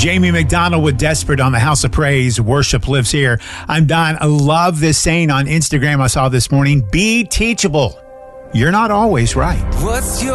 Jamie McDonald with Desperate on the House of Praise. Worship lives here. I'm Don. I love this saying on Instagram I saw this morning. Be teachable. You're not always right.